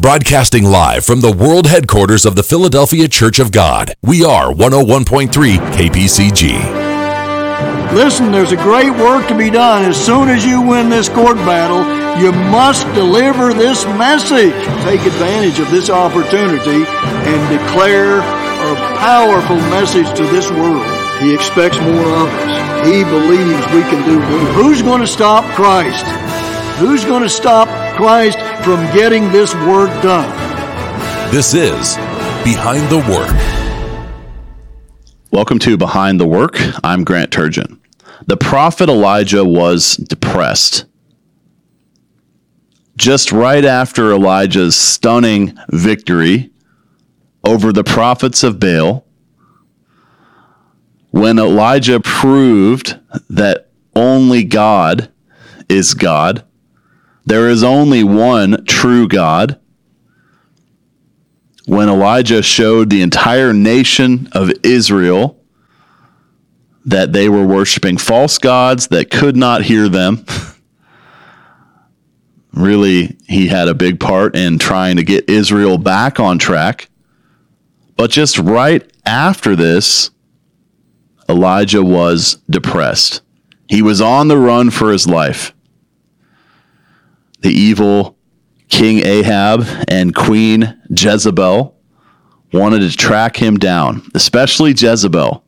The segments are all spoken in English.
Broadcasting live from the world headquarters of the Philadelphia Church of God, we are 101.3 KPCG. Listen, there's a great work to be done. As soon as you win this court battle, you must deliver this message. Take advantage of this opportunity and declare a powerful message to this world. He expects more of us. He believes we can do more. Who's going to stop Christ? Who's going to stop Christ from getting this work done? This is Behind the Work. Welcome to Behind the Work. I'm Grant Turgeon. The prophet Elijah was depressed. Just right after Elijah's stunning victory over the prophets of Baal, when Elijah proved that only God is God, there is only one true God, when Elijah showed the entire nation of Israel that they were worshiping false gods that could not hear them, really, he had a big part in trying to get Israel back on track. But just right after this, Elijah was depressed. He was on the run for his life. The evil King Ahab and Queen Jezebel wanted to track him down, especially Jezebel.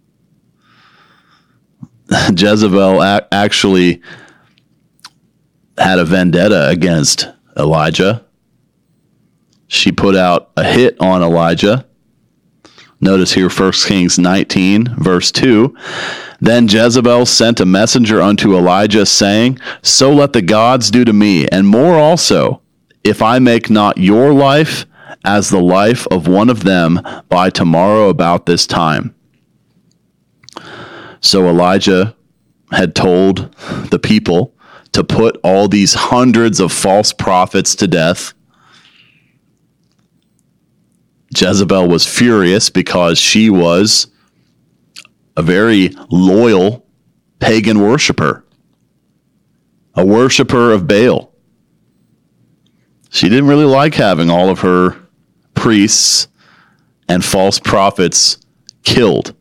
Jezebel actually had a vendetta against Elijah. She put out a hit on Elijah. Notice here 1 Kings 19, verse 2. Then Jezebel sent a messenger unto Elijah, saying, So let the gods do to me, and more also, if I make not your life as the life of one of them by tomorrow about this time. So Elijah had told the people to put all these hundreds of false prophets to death. Jezebel was furious because she was a very loyal pagan worshiper, a worshiper of Baal. She didn't really like having all of her priests and false prophets killed.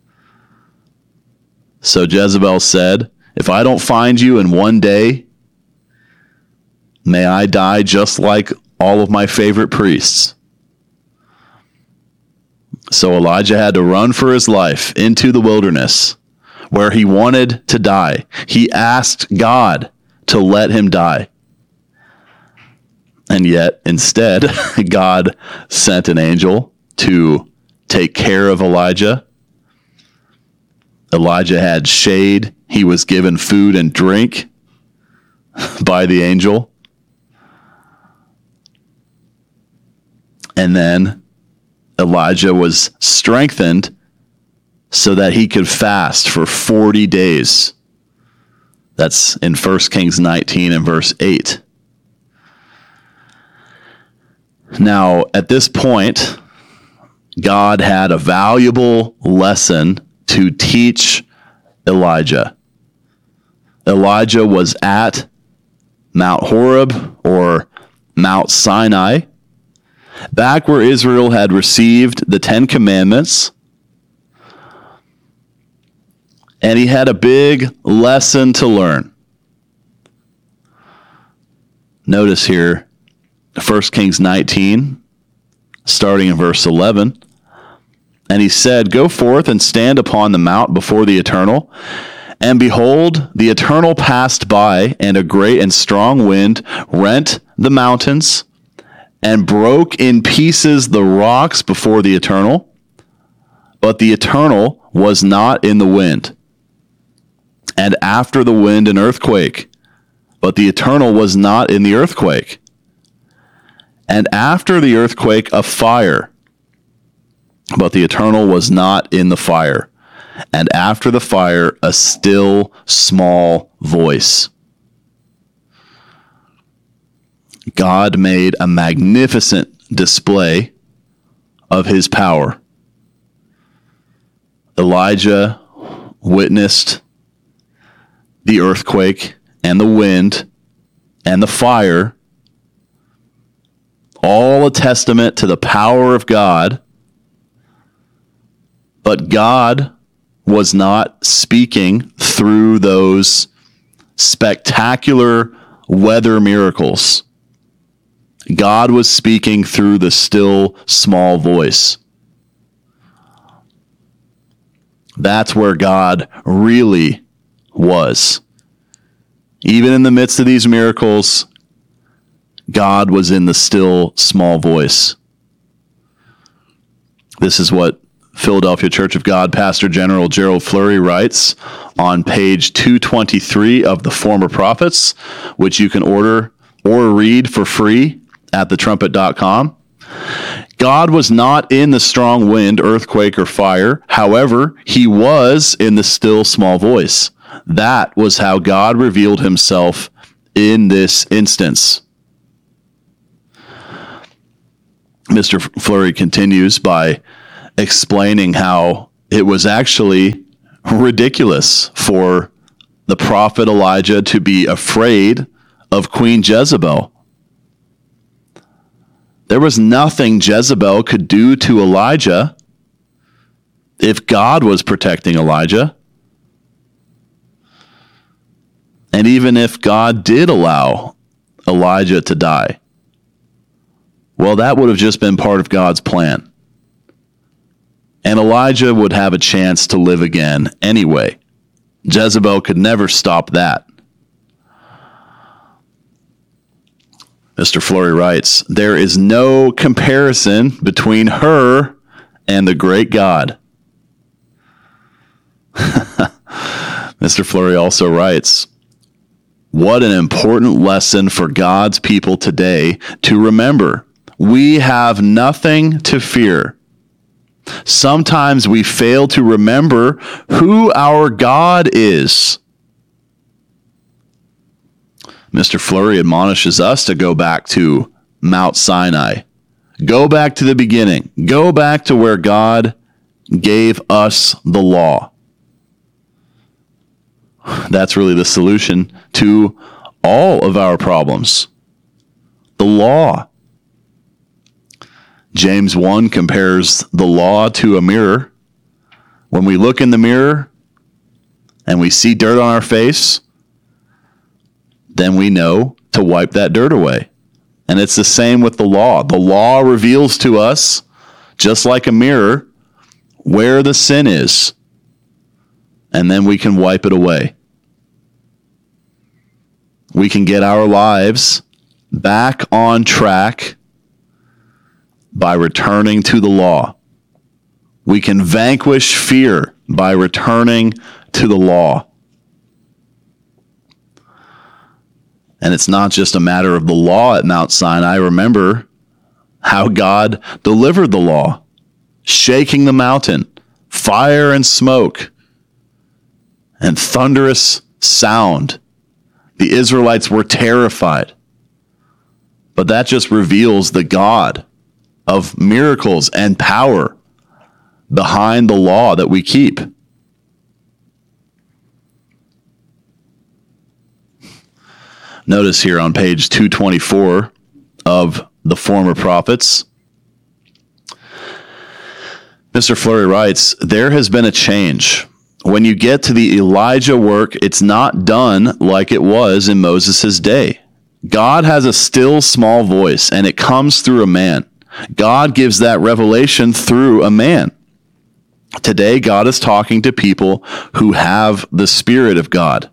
So Jezebel said, if I don't find you in one day, may I die just like all of my favorite priests. So Elijah had to run for his life into the wilderness where he wanted to die. He asked God to let him die. And yet, instead, God sent an angel to take care of Elijah. Elijah had shade. He was given food and drink by the angel. And then Elijah was strengthened so that he could fast for 40 days. That's in 1 Kings 19 and verse 8. Now, at this point, God had a valuable lesson to teach Elijah. Elijah was at Mount Horeb, or Mount Sinai, back where Israel had received the 10 Commandments. And he had a big lesson to learn. Notice here, 1 Kings 19, starting in verse 11. And he said, Go forth and stand upon the mount before the Eternal. And behold, the Eternal passed by, and a great and strong wind rent the mountains, and broke in pieces the rocks before the Eternal. But the Eternal was not in the wind. And after the wind an earthquake, but the Eternal was not in the earthquake. And after the earthquake a fire, but the Eternal was not in the fire. And after the fire a still small voice. God made a magnificent display of his power. Elijah witnessed the earthquake and the wind and the fire all all a testament to the power of God, but God was not speaking through those spectacular weather miracles. God was speaking through the still small voice. That's where God really was. Even in the midst of these miracles, God was in the still small voice. This is what Philadelphia Church of God Pastor General Gerald Flurry writes on page 223 of the Former Prophets, which you can order or read for free at thetrumpet.com. God was not in the strong wind, earthquake, or fire. However, he was in the still small voice. That was how God revealed himself in this instance. Mr. Flurry continues by explaining how it was actually ridiculous for the prophet Elijah to be afraid of Queen Jezebel. There was nothing Jezebel could do to Elijah if God was protecting Elijah. And even if God did allow Elijah to die, well, that would have just been part of God's plan. And Elijah would have a chance to live again anyway. Jezebel could never stop that. Mr. Flurry writes, there is no comparison between her and the great God. Mr. Flurry also writes, what an important lesson for God's people today to remember. We have nothing to fear. Sometimes we fail to remember who our God is. Mr. Flurry admonishes us to go back to Mount Sinai. Go back to the beginning. Go back to where God gave us the law. That's really the solution to all of our problems. The law. James 1 compares the law to a mirror. When we look in the mirror and we see dirt on our face, then we know to wipe that dirt away. And it's the same with the law. The law reveals to us, just like a mirror, where the sin is. And then we can wipe it away. We can get our lives back on track by returning to the law. We can vanquish fear by returning to the law. And it's not just a matter of the law at Mount Sinai. Remember how God delivered the law, shaking the mountain, fire and smoke, and thunderous sound. The Israelites were terrified. But that just reveals the God of miracles and power behind the law that we keep. Notice here on page 224 of the Former Prophets, Mr. Flurry writes, there has been a change. When you get to the Elijah work, it's not done like it was in Moses' day. God has a still small voice, and it comes through a man. God gives that revelation through a man. Today, God is talking to people who have the Spirit of God.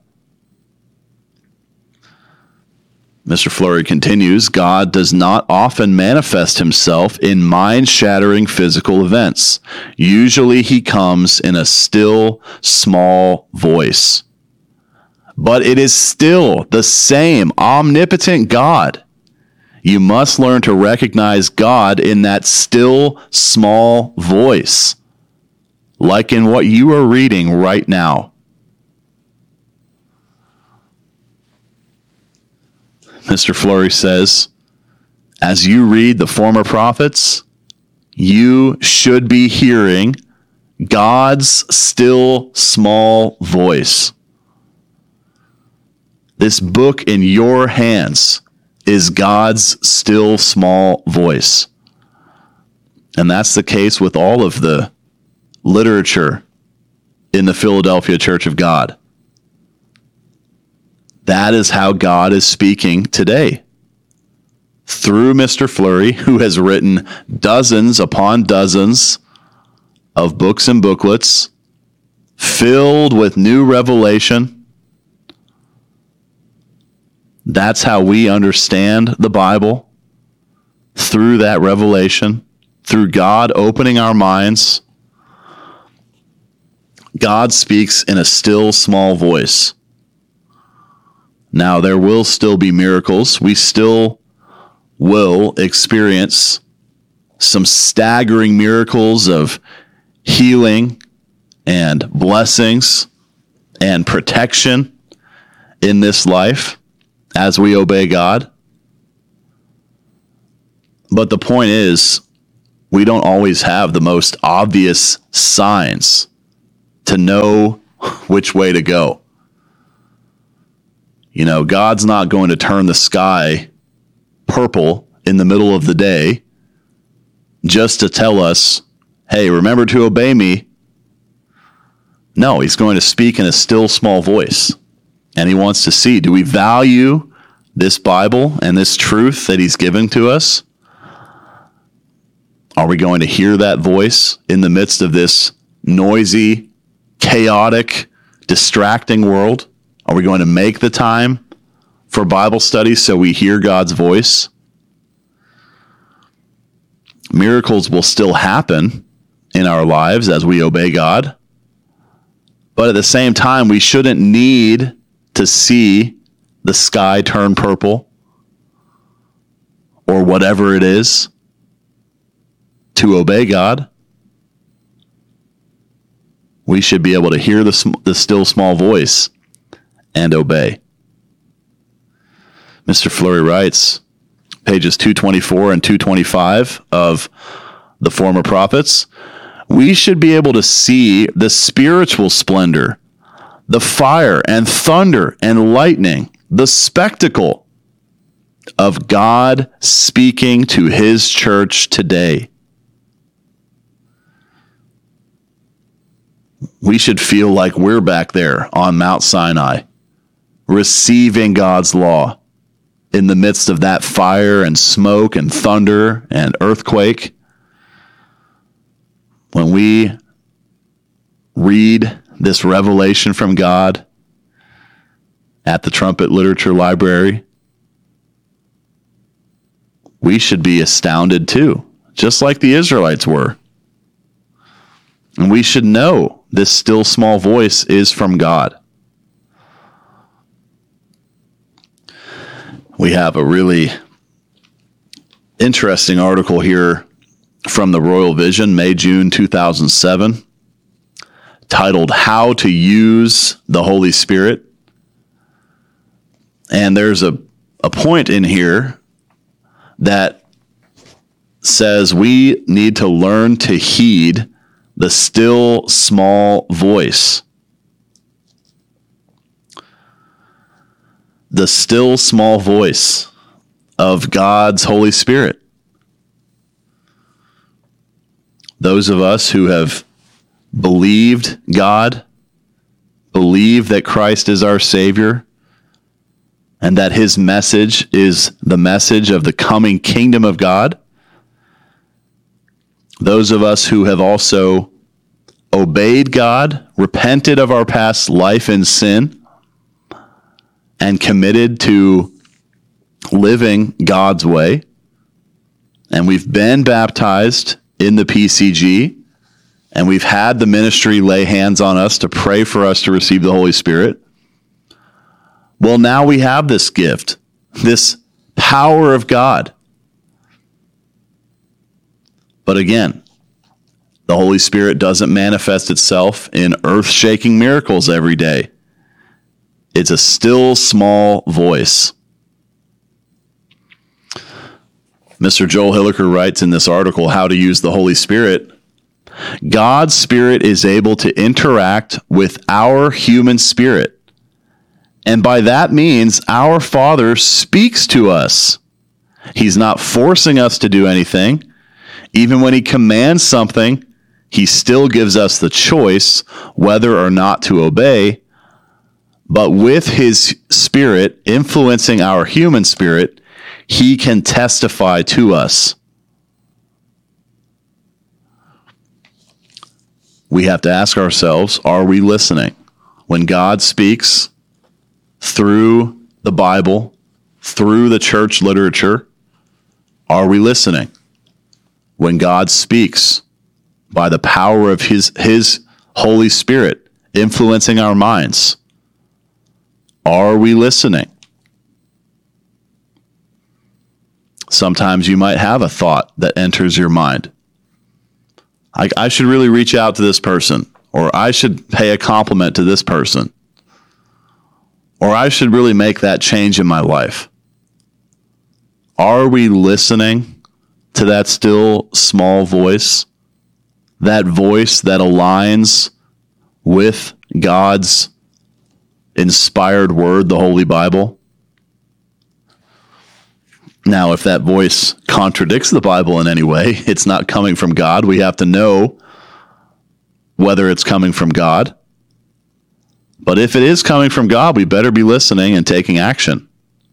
Mr. Flurry continues, God does not often manifest himself in mind-shattering physical events. Usually he comes in a still, small voice. But it is still the same omnipotent God. You must learn to recognize God in that still, small voice, like in what you are reading right now. Mr. Flurry says, as you read the Former Prophets, you should be hearing God's still small voice. This book in your hands is God's still small voice. And that's the case with all of the literature in the Philadelphia Church of God. That is how God is speaking today. Through Mr. Flurry, who has written dozens upon dozens of books and booklets filled with new revelation. That's how we understand the Bible, through that revelation, through God opening our minds. God speaks in a still small voice. Now, there will still be miracles. We still will experience some staggering miracles of healing and blessings and protection in this life as we obey God. But the point is, we don't always have the most obvious signs to know which way to go. You know, God's not going to turn the sky purple in the middle of the day just to tell us, hey, remember to obey me. No, he's going to speak in a still small voice. And he wants to see, do we value this Bible and this truth that he's given to us? Are we going to hear that voice in the midst of this noisy, chaotic, distracting world? Are we going to make the time for Bible study so we hear God's voice? Miracles will still happen in our lives as we obey God. But at the same time, we shouldn't need to see the sky turn purple or whatever it is to obey God. We should be able to hear the still small voice and obey. Mr. Flurry writes, pages 224 and 225 of the Former Prophets, we should be able to see the spiritual splendor, the fire and thunder and lightning, the spectacle of God speaking to his church today. We should feel like we're back there on Mount Sinai, receiving God's law in the midst of that fire and smoke and thunder and earthquake. When we read this revelation from God at the Trumpet Literature Library, we should be astounded too, just like the Israelites were. And we should know this still small voice is from God. We have a really interesting article here from the Royal Vision, May-June 2007, titled How to Use the Holy Spirit. And there's a point in here that says we need to learn to heed the still small voice. The still small voice of God's Holy Spirit. Those of us who have believed God, believe that Christ is our Savior, and that his message is the message of the coming kingdom of God. Those of us who have also obeyed God, repented of our past life in sin, and committed to living God's way. And we've been baptized in the PCG, and we've had the ministry lay hands on us to pray for us to receive the Holy Spirit. Well, now we have this gift, this power of God. But again, the Holy Spirit doesn't manifest itself in earth-shaking miracles every day. It's a still small voice. Mr. Joel Hilliker writes in this article, How to Use the Holy Spirit, God's Spirit is able to interact with our human spirit And by that means, our Father speaks to us. He's not forcing us to do anything. Even when he commands something, he still gives us the choice whether or not to obey. But with his Spirit influencing our human spirit, he can testify to us. We have to ask ourselves, are we listening? When God speaks through the Bible, through the church literature, are we listening? When God speaks by the power of his Holy Spirit influencing our minds, are we listening? Sometimes you might have a thought that enters your mind. I should really reach out to this person, or I should pay a compliment to this person, or I should really make that change in my life. Are we listening to that still small voice? That voice that aligns with God's inspired word, the Holy Bible? Now, if that voice contradicts the Bible in any way, it's not coming from God. We have to know whether it's coming from God. But if it is coming from God, we better be listening and taking action.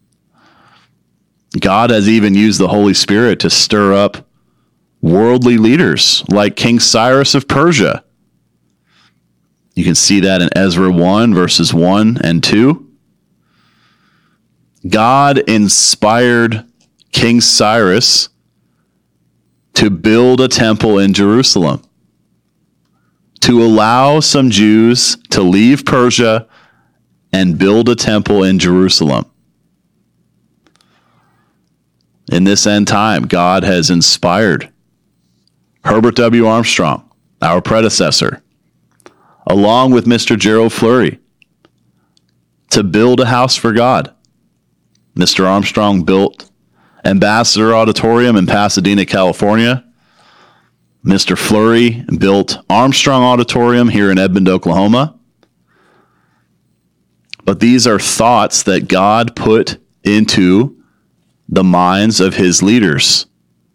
God has even used the Holy Spirit to stir up worldly leaders like King Cyrus of Persia. You can see that in Ezra 1, verses 1 and 2. God inspired King Cyrus to build a temple in Jerusalem, to allow some Jews to leave Persia and build a temple in Jerusalem. In this end time, God has inspired Herbert W. Armstrong, our predecessor, along with Mr. Gerald Flurry, to build a house for God. Mr. Armstrong built Ambassador Auditorium in Pasadena, California. Mr. Flurry built Armstrong Auditorium here in Edmond, Oklahoma. But these are thoughts that God put into the minds of his leaders.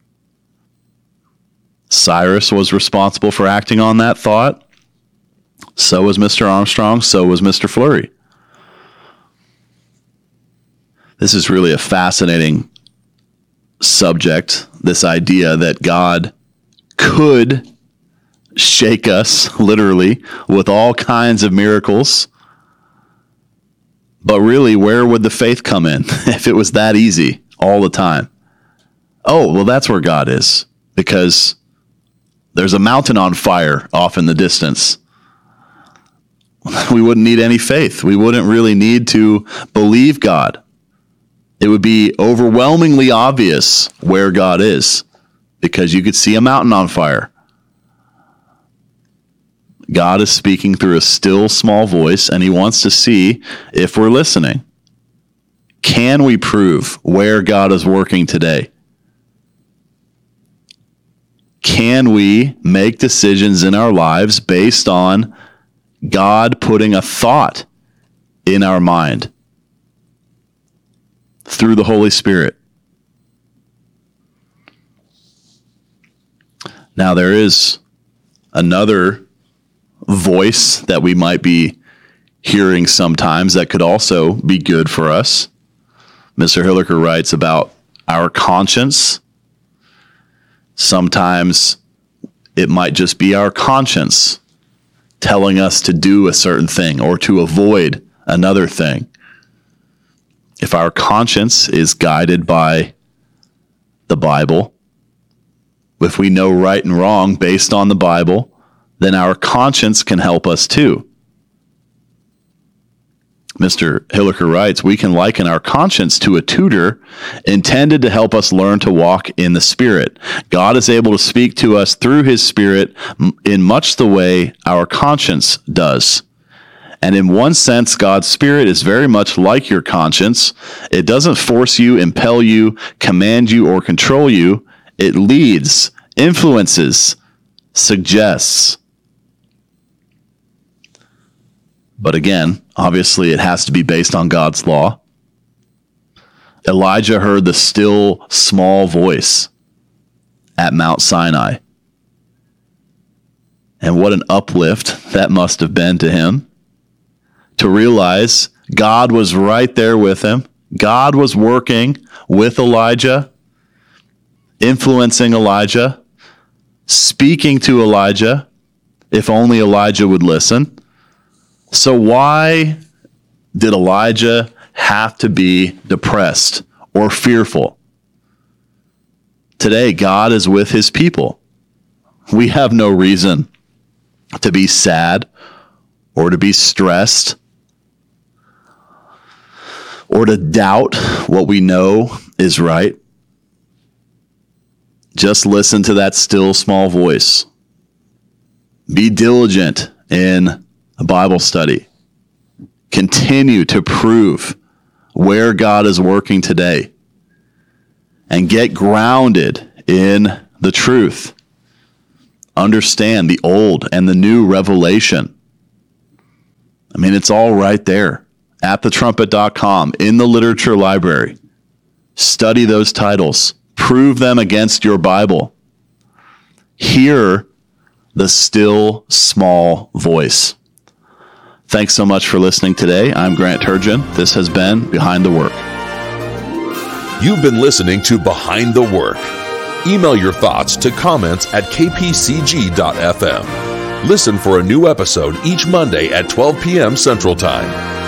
Cyrus was responsible for acting on that thought. So was Mr. Armstrong. So was Mr. Flurry. This is really a fascinating subject, this idea that God could shake us, literally, with all kinds of miracles. But really, where would the faith come in if it was that easy all the time? Oh, well, that's where God is, because there's a mountain on fire off in the distance. We wouldn't need any faith. We wouldn't really need to believe God. It would be overwhelmingly obvious where God is, because you could see a mountain on fire. God is speaking through a still small voice, and he wants to see if we're listening. Can we prove where God is working today? Can we make decisions in our lives based on God putting a thought in our mind through the Holy Spirit? Now, there is another voice that we might be hearing sometimes that could also be good for us. Mr. Hilliker writes about our conscience. Sometimes it might just be our conscience telling us to do a certain thing or to avoid another thing. If our conscience is guided by the Bible, if we know right and wrong based on the Bible, then our conscience can help us too. Mr. Hilliker writes, we can liken our conscience to a tutor intended to help us learn to walk in the Spirit. God is able to speak to us through his Spirit in much the way our conscience does. And in one sense, God's Spirit is very much like your conscience. It doesn't force you, impel you, command you, or control you. It leads, influences, suggests. But again, obviously it has to be based on God's law. Elijah heard the still small voice at Mount Sinai. And what an uplift that must have been to him to realize God was right there with him. God was working with Elijah, influencing Elijah, speaking to Elijah, if only Elijah would listen. So why did Elijah have to be depressed or fearful? Today, God is with his people. We have no reason to be sad or to be stressed or to doubt what we know is right. Just listen to that still small voice. Be diligent in a Bible study. Continue to prove where God is working today and get grounded in the truth. Understand the old and the new revelation. I mean, it's all right there at thetrumpet.com in the literature library. Study those titles. Prove them against your Bible. Hear the still small voice. Thanks so much for listening today. I'm Grant Turgeon. This has been Behind the Work. You've been listening to Behind the Work. Email your thoughts to comments@kpcg.fm. Listen for a new episode each Monday at 12 p.m. Central Time.